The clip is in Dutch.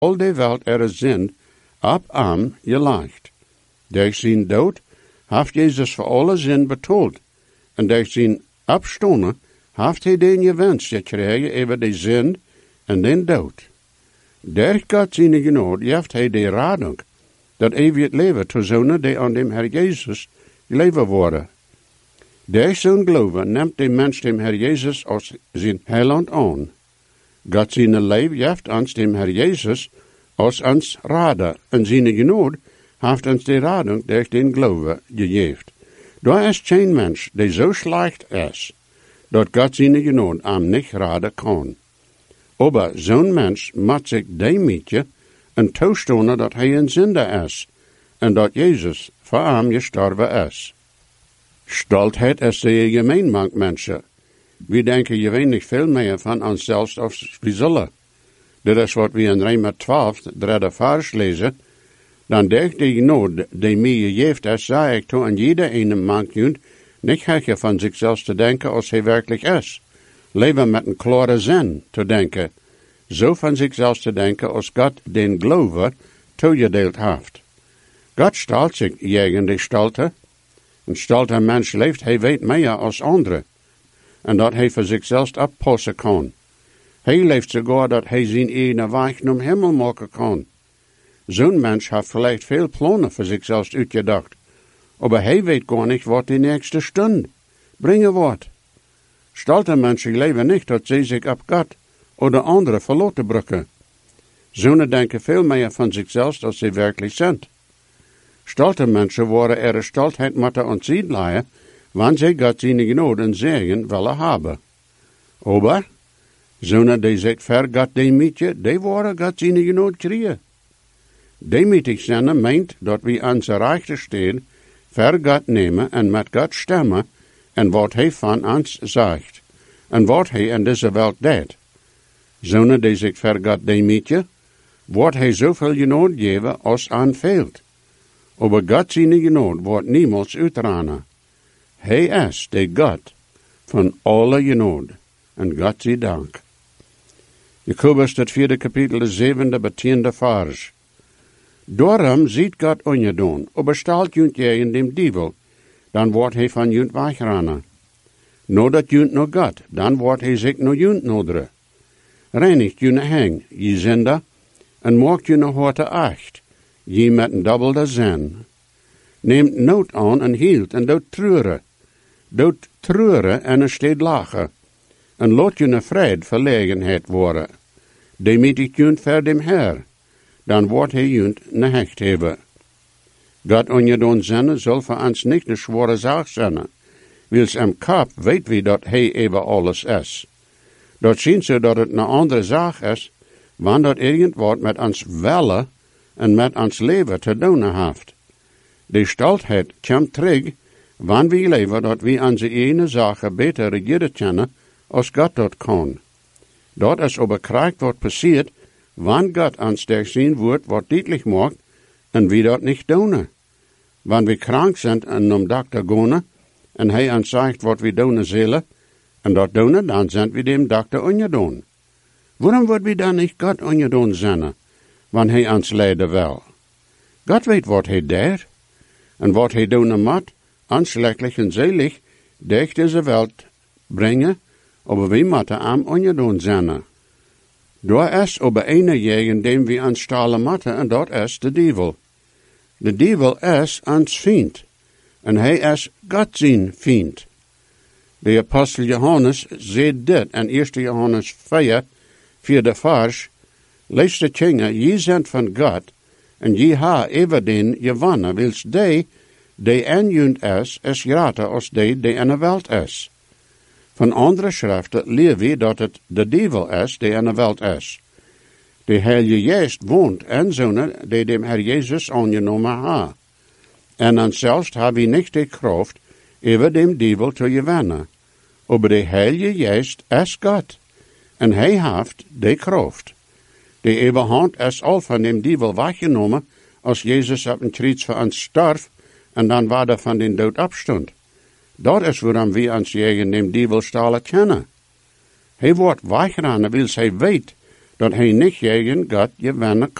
al de welt er zin op am gelegd. Durch zijn dood heeft Jezus voor alle zin betoeld. En durch zijn opstonden heeft hij den gewenst gekregen over de zin en den dood. Durch God zijn genade heeft hij de radung, dat eeuwig leven te zonen die aan dem Herr Jezus leven worden. Durch zijn geloven neemt de mens dem Herr Jezus als zijn heiland aan. God zijn leven heeft ons dem Herr Jezus als ons rader, en zijn genade heeft ons de radung durch den geloven gegeven. Daar is geen mens die zo slecht is, dat God zijn genade am niet raden kan. Aber zo'n mens moet zich demeten en toestonen dat hij een zinder is, en dat Jezus voor hem gestorven is. Stoltheid is de gemeen maakt mensen. We denken je weinig veel meer van onszelf als we zullen. Dit is wat we in Römer 12, derde vers lezen. Dan denk de genade die mij gegeven is, zei ik toe aan jeder ene maakt niet hecher van zichzelf te denken als hij werkelijk is. Leven met een klare zin te denken. Zo van zichzelf te denken als God den geloven toegedeeld heeft. God stelt zich tegen de stolte. Een stolte mens leeft, hij weet meer als anderen. En dat hij voor zichzelf oppassen kan. Hij leeft sogar dat hij zijn eigen weg naar hemel maken kan. Zo'n mens heeft vielleicht veel plannen voor zichzelf uitgedacht. Maar hij weet gar niet wat de nächste stund brengen wordt. Stolte mensen leven niet dat ze zich op God oder anderen verloten brukken. Zonen denken veel meer van zichzelf dan ze werkelijk zijn. Stolte mensen worden ihre stoltheid moeten ontzien, wanneer ze God zijn genade en zegen willen hebben. Aber zonen die zich ver God demeten, die worden God zijn genade krijgen. Demietig zijn meint dat we onze rechten staan, ver God nemen en met God stemmen en wat hij van ons zegt en wat hij in deze wereld deed. Zonen die zich ver God demeten, wordt hij zoveel genade geven als aanveelt. Aber God zijn genade wordt niemals uitranen. Hij is de God van alle genade. En God zij dank. Jacobus, het 4e kapitel, de 7e tot 10e vers. Daarom ziet God ongedaan, aber stelt junt in dem dievel, dan wordt hij van junt wegrennen. Nadat junt naar God, dan wordt hij zich naar junt noderen. Reinigt junt heng, je zinder, en maakt junt horte acht, je met een dubbelde zin. Neemt nood aan en hield en doet treuren. Doet treuren en een steed lachen. En laat je een vrede verlegenheid worden. Demietigt junt ver dem Herr, dan wordt hij junt een hecht hebben. God ongedaan zinnen zal voor ons niet een zware zaak zijn. Wils am kap weet wie dat hij even alles is. Dat zien ze dat het een andere zaak is, wanneer dat irgendwat met ons willen en met ons leven te doen heeft. De stoltheid komt terug, wanneer we leven dat we onze ene zaken beter regieren kunnen, als God dat kan. Dat is aber krijgt wat passiert, wanneer God ons durch zijn woord wat duidelijk maakt, en we dat niet doen. Wanneer we krank zijn en naar de dokter gaan, en hij ons zegt wat we doen zullen, en dat doen, dan zijn we dem dokter ongedaan. Waarom wordt we dan niet God ongedaan zijn, wanneer hij ons leiden wil? God weet wat hij deed, en wat hij doen moet, ons lekkelijk en zelig, durch deze wereld brengen, aber we moeten am ongedaan zijn. Daar is aber een tegen dem we ons stalen moeten, en dat is de duivel. De duivel is ons vriend, en hij is God zijn vriend. De apostel Johannes zei dit in 1 Johannes 4, 4e vers, lees de kinderen, je zijn van God, en je ha even den gewonnen, wils die in junt is groter als die in de wereld is. Van andere schriften leer we dat het de duivel is die in de wereld is. De Heilige Geest woont in zonen die dem Herr Jezus aangenomen ha. En dan zelfs hebben we niet de kracht over dem duivel te gewinnen. Aber de Heilige Geest is God. En hij heeft de kracht. De overhand is al van dem duivel weggenomen, als Jezus op een kruis voor ons stierf, en dan waar er van den dood opstond. Dat is waarom we ons tegen dem duivel stalen kennen. Hij wordt wegrennen, wils hij weet dat hij niet tegen God gewennen